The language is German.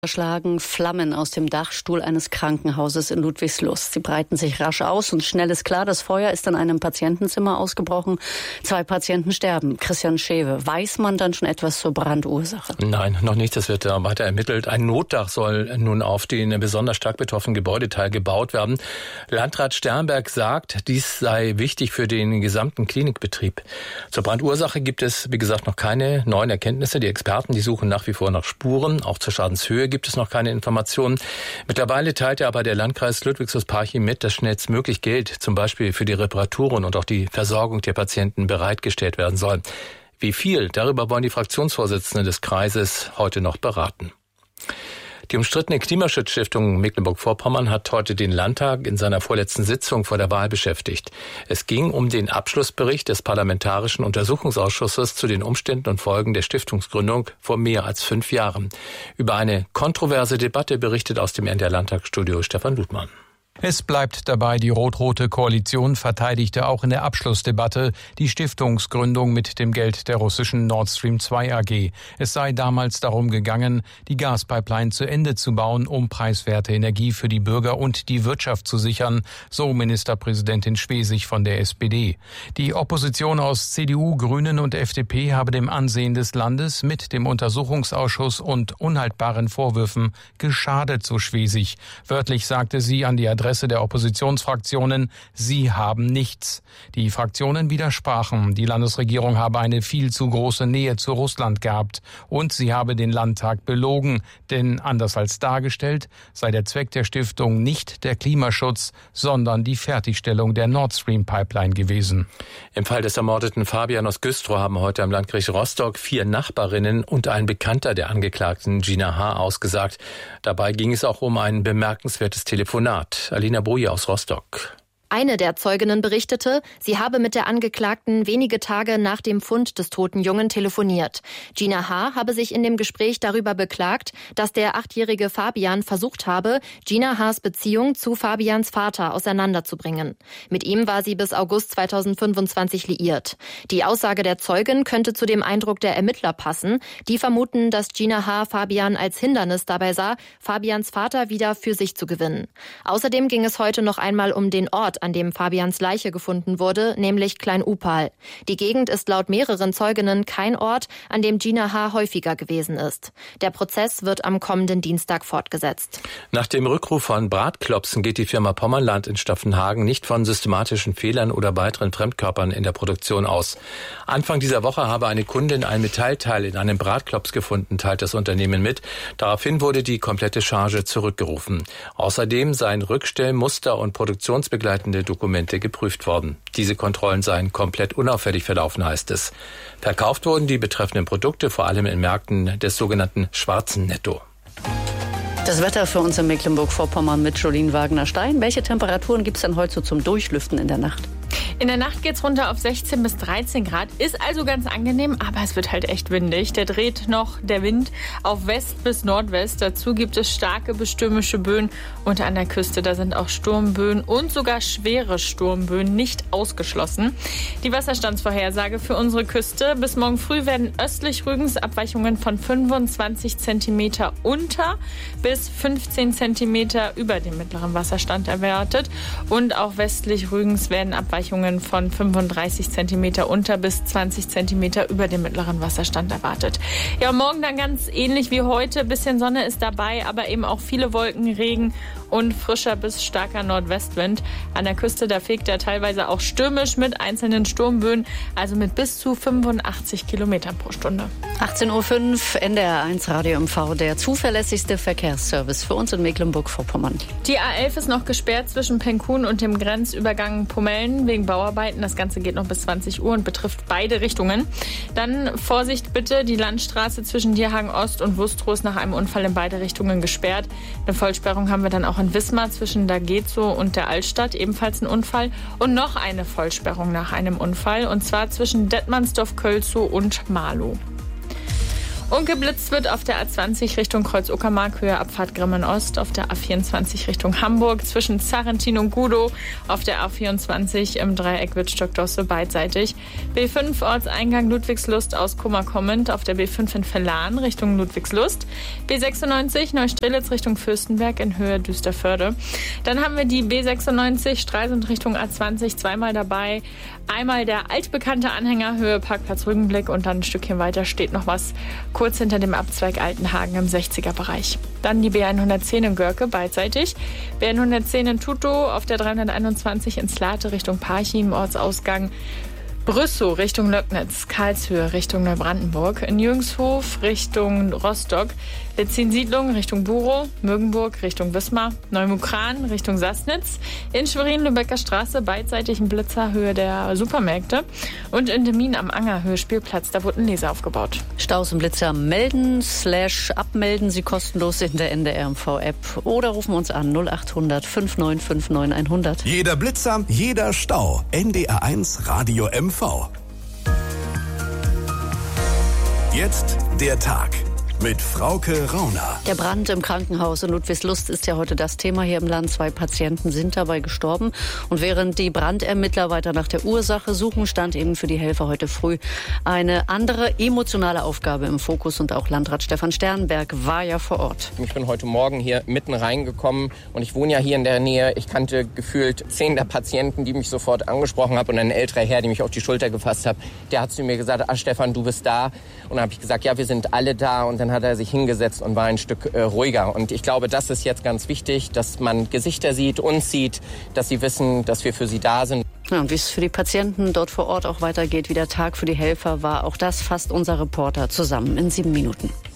Schlagen Flammen aus dem Dachstuhl eines Krankenhauses in Ludwigslust. Sie breiten sich rasch aus und schnell ist klar, das Feuer ist in einem Patientenzimmer ausgebrochen. 2 Patienten sterben. Christian Schewe, weiß man dann schon etwas zur Brandursache? Nein, noch nicht. Das wird weiter ermittelt. Ein Notdach soll nun auf den besonders stark betroffenen Gebäudeteil gebaut werden. Landrat Sternberg sagt, dies sei wichtig für den gesamten Klinikbetrieb. Zur Brandursache gibt es, wie gesagt, noch keine neuen Erkenntnisse. Die Experten, die suchen nach wie vor nach Spuren. Auch zur Schadenshöhe gibt es noch keine Informationen. Mittlerweile teilte aber der Landkreis Ludwigslust-Parchim mit, dass schnellstmöglich Geld zum Beispiel für die Reparaturen und auch die Versorgung der Patienten bereitgestellt werden soll. Wie viel? Darüber wollen die Fraktionsvorsitzenden des Kreises heute noch beraten. Die umstrittene Klimaschutzstiftung Mecklenburg-Vorpommern hat heute den Landtag in seiner vorletzten Sitzung vor der Wahl beschäftigt. Es ging um den Abschlussbericht des Parlamentarischen Untersuchungsausschusses zu den Umständen und Folgen der Stiftungsgründung vor mehr als 5 Jahren. Über eine kontroverse Debatte berichtet aus dem NDR-Landtagsstudio Stefan Ludmann. Es bleibt dabei, die rot-rote Koalition verteidigte auch in der Abschlussdebatte die Stiftungsgründung mit dem Geld der russischen Nord Stream 2 AG. Es sei damals darum gegangen, die Gaspipeline zu Ende zu bauen, um preiswerte Energie für die Bürger und die Wirtschaft zu sichern, so Ministerpräsidentin Schwesig von der SPD. Die Opposition aus CDU, Grünen und FDP habe dem Ansehen des Landes mit dem Untersuchungsausschuss und unhaltbaren Vorwürfen geschadet, so Schwesig. Wörtlich sagte sie an die Adresse der Oppositionsfraktionen, sie haben nichts. Die Fraktionen widersprachen, die Landesregierung habe eine viel zu große Nähe zu Russland gehabt und sie habe den Landtag belogen, denn anders als dargestellt sei der Zweck der Stiftung nicht der Klimaschutz, sondern die Fertigstellung der Nord Stream Pipeline gewesen. Im Fall des ermordeten Fabian aus Güstrow haben heute am Landgericht Rostock 4 Nachbarinnen und ein Bekannter der Angeklagten Gina H. ausgesagt. Dabei ging es auch um ein bemerkenswertes Telefonat. Alina Boje aus Rostock. Eine der Zeuginnen berichtete, sie habe mit der Angeklagten wenige Tage nach dem Fund des toten Jungen telefoniert. Gina H. habe sich in dem Gespräch darüber beklagt, dass der 8-jährige Fabian versucht habe, Gina H.'s Beziehung zu Fabians Vater auseinanderzubringen. Mit ihm war sie bis August 2025 liiert. Die Aussage der Zeugin könnte zu dem Eindruck der Ermittler passen. Die vermuten, dass Gina H. Fabian als Hindernis dabei sah, Fabians Vater wieder für sich zu gewinnen. Außerdem ging es heute noch einmal um den Ort, an dem Fabians Leiche gefunden wurde, nämlich Klein-Upal. Die Gegend ist laut mehreren Zeuginnen kein Ort, an dem Gina H. häufiger gewesen ist. Der Prozess wird am kommenden Dienstag fortgesetzt. Nach dem Rückruf von Bratklopsen geht die Firma Pommerland in Staffenhagen nicht von systematischen Fehlern oder weiteren Fremdkörpern in der Produktion aus. Anfang dieser Woche habe eine Kundin ein Metallteil in einem Bratklops gefunden, teilt das Unternehmen mit. Daraufhin wurde die komplette Charge zurückgerufen. Außerdem seien Rückstellmuster und produktionsbegleitende Dokumente geprüft worden. Diese Kontrollen seien komplett unauffällig verlaufen, heißt es. Verkauft wurden die betreffenden Produkte vor allem in Märkten des sogenannten schwarzen Netto. Das Wetter für uns in Mecklenburg-Vorpommern mit Jolien Wagner-Stein. Welche Temperaturen gibt es denn heute so zum Durchlüften in der Nacht? In der Nacht geht's runter auf 16 bis 13 Grad. Ist also ganz angenehm, aber es wird halt echt windig. Der dreht noch der Wind auf West bis Nordwest. Dazu gibt es starke bis stürmische Böen. Und an der Küste, da sind auch Sturmböen und sogar schwere Sturmböen nicht ausgeschlossen. Die Wasserstandsvorhersage für unsere Küste. Bis morgen früh werden östlich Rügens Abweichungen von 25 cm unter bis 15 cm über dem mittleren Wasserstand erwartet. Und auch westlich Rügens werden Abweichungen von 35 cm unter bis 20 cm über dem mittleren Wasserstand erwartet. Ja, morgen dann ganz ähnlich wie heute. Bisschen Sonne ist dabei, aber eben auch viele Wolken, Regen und frischer bis starker Nordwestwind. An der Küste, da fegt er teilweise auch stürmisch mit einzelnen Sturmböen, also mit bis zu 85 Kilometern pro Stunde. 18.05 Uhr, NDR1 Radio MV, der zuverlässigste Verkehrsservice für uns in Mecklenburg-Vorpommern. Die A11 ist noch gesperrt zwischen Penkun und dem Grenzübergang Pomellen wegen Bauarbeiten. Das Ganze geht noch bis 20 Uhr und betrifft beide Richtungen. Dann Vorsicht bitte, die Landstraße zwischen Dierhagen Ost und Wustrow ist nach einem Unfall in beide Richtungen gesperrt. Eine Vollsperrung haben wir dann auch in Wismar zwischen Dagezow und der Altstadt, ebenfalls ein Unfall. Und noch eine Vollsperrung nach einem Unfall, und zwar zwischen Detmandsdorf-Kölzow und Marlow. Und geblitzt wird auf der A20 Richtung Kreuz-Uckermark, Höhe Abfahrt Grimmen Ost, auf der A24 Richtung Hamburg, zwischen Zarrentin und Gudow, auf der A24 im Dreieck Wittstock-Dosse beidseitig. B5 Ortseingang Ludwigslust aus Kummer kommend, auf der B5 in Verlan Richtung Ludwigslust. B96 Neustrelitz Richtung Fürstenberg in Höhe Düsterförde. Dann haben wir die B96 Stralsund Richtung A20 zweimal dabei. Einmal der altbekannte Anhänger Höhe Parkplatz Rügenblick und dann ein Stückchen weiter steht noch was kurz hinter dem Abzweig Altenhagen im 60er-Bereich. Dann die B110 in Görke beidseitig. B110 in Tutow auf der 321 in Slate Richtung Parchim, Ortsausgang Brüssow Richtung Löcknitz, Karlshöhe Richtung Neubrandenburg, in Jüngshof Richtung Rostock, Litzin-Siedlung Richtung Burow, Mögenburg Richtung Wismar, Neumukran Richtung Sassnitz, in Schwerin-Lübecker Straße beidseitig ein Blitzer Höhe der Supermärkte und in Demmin am Anger Höhe Spielplatz, da wurde ein Laser aufgebaut. Staus und Blitzer melden/abmelden Sie kostenlos in der NDR-MV-App oder rufen uns an 0800 5959 100. Jeder Blitzer, jeder Stau. NDR1 Radio MV. Jetzt der Tag mit Frauke Rauner. Der Brand im Krankenhaus in Ludwigslust ist ja heute das Thema hier im Land. 2 Patienten sind dabei gestorben. Und während die Brandermittler weiter nach der Ursache suchen, stand eben für die Helfer heute früh eine andere emotionale Aufgabe im Fokus. Und auch Landrat Stefan Sternberg war ja vor Ort. Ich bin heute Morgen hier mitten reingekommen und ich wohne ja hier in der Nähe. Ich kannte gefühlt 10 der Patienten, die mich sofort angesprochen haben. Und ein älterer Herr, der mich auf die Schulter gefasst hat, der hat zu mir gesagt, Stefan, du bist da. Und dann habe ich gesagt, ja, wir sind alle da. Und dann hat er sich hingesetzt und war ein Stück ruhiger. Und ich glaube, das ist jetzt ganz wichtig, dass man Gesichter sieht, uns sieht, dass sie wissen, dass wir für sie da sind. Ja, und wie es für die Patienten dort vor Ort auch weitergeht, wie der Tag für die Helfer war, auch das fasst unser Reporter zusammen in 7 Minuten.